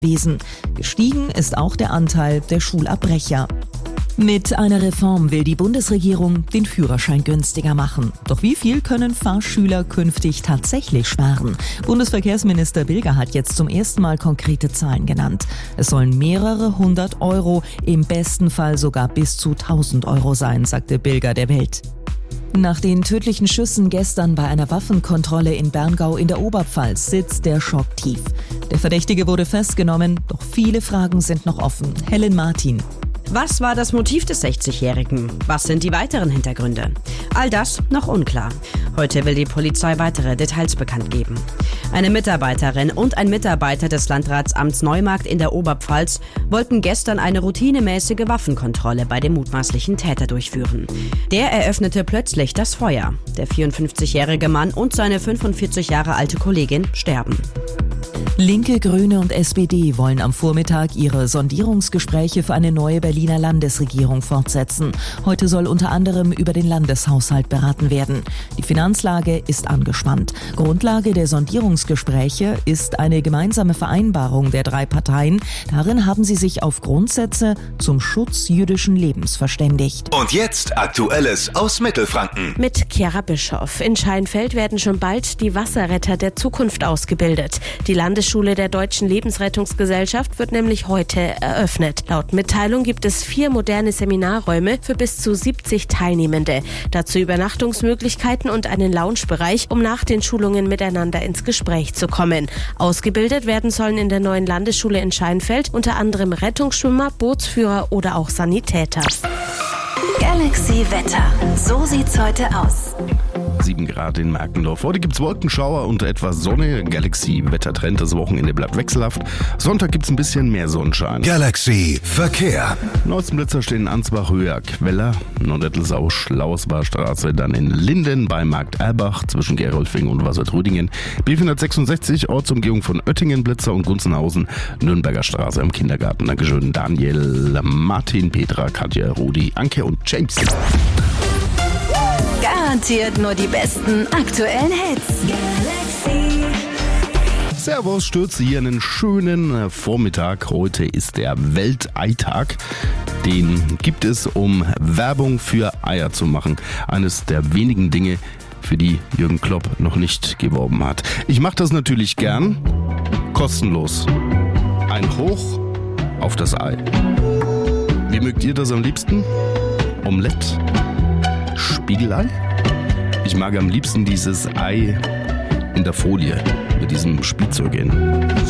Wesen. Gestiegen ist auch der Anteil der Schulabbrecher. Mit einer Reform will die Bundesregierung den Führerschein günstiger machen. Doch wie viel können Fahrschüler künftig tatsächlich sparen? Bundesverkehrsminister Bilger hat jetzt zum ersten Mal konkrete Zahlen genannt. Es sollen mehrere 100 Euro, im besten Fall sogar bis zu 1000 Euro sein, sagte Bilger der Welt. Nach den tödlichen Schüssen gestern bei einer Waffenkontrolle in Berngau in der Oberpfalz sitzt der Schock tief. Der Verdächtige wurde festgenommen, doch viele Fragen sind noch offen. Helen Martin. Was war das Motiv des 60-Jährigen? Was sind die weiteren Hintergründe? All das noch unklar. Heute will die Polizei weitere Details bekannt geben. Eine Mitarbeiterin und ein Mitarbeiter des Landratsamts Neumarkt in der Oberpfalz wollten gestern eine routinemäßige Waffenkontrolle bei dem mutmaßlichen Täter durchführen. Der eröffnete plötzlich das Feuer. Der 54-jährige Mann und seine 45 Jahre alte Kollegin sterben. Linke, Grüne und SPD wollen am Vormittag ihre Sondierungsgespräche für eine neue Berliner Landesregierung fortsetzen. Heute soll unter anderem über den Landeshaushalt beraten werden. Die Finanzlage ist angespannt. Grundlage der Sondierungsgespräche ist eine gemeinsame Vereinbarung der drei Parteien. Darin haben sie sich auf Grundsätze zum Schutz jüdischen Lebens verständigt. Und jetzt Aktuelles aus Mittelfranken. Mit Chiara Bischoff. In Scheinfeld werden schon bald die Wasserretter der Zukunft ausgebildet. Die Landesschule der Deutschen Lebensrettungsgesellschaft wird nämlich heute eröffnet. Laut Mitteilung gibt es 4 moderne Seminarräume für bis zu 70 Teilnehmende. Dazu Übernachtungsmöglichkeiten und einen Loungebereich, um nach den Schulungen miteinander ins Gespräch zu kommen. Ausgebildet werden sollen in der neuen Landesschule in Scheinfeld unter anderem Rettungsschwimmer, Bootsführer oder auch Sanitäter. Galaxy Wetter. So sieht's heute aus. 7 Grad in Merkendorf. Heute gibt's Wolkenschauer und etwas Sonne. Galaxy Wettertrend, das Wochenende bleibt wechselhaft. Sonntag gibt's ein bisschen mehr Sonnenschein. Galaxy Verkehr. Neuesten Blitzer stehen in Ansbach, Höhe Queller, Norddettelsau, Schlauersbacher Straße, dann in Linden bei Markt Erbach zwischen Gerolfing und Wassertrüdingen. B466, Ortsumgehung von Oettingen, Blitzer und Gunzenhausen, Nürnberger Straße am Kindergarten. Dankeschön Daniel, Martin, Petra, Katja, Rudi, Anke und James. Garantiert nur die besten aktuellen Hits. Galaxy. Servus, stürze hier einen schönen Vormittag. Heute ist der Welteitag. Den gibt es, um Werbung für Eier zu machen. Eines der wenigen Dinge, für die Jürgen Klopp noch nicht geworben hat. Ich mache das natürlich gern. Kostenlos. Ein Hoch auf das Ei. Wie mögt ihr das am liebsten? Omelette? Spiegelei? Ich mag am liebsten dieses Ei in der Folie mit diesem Spielzeug in.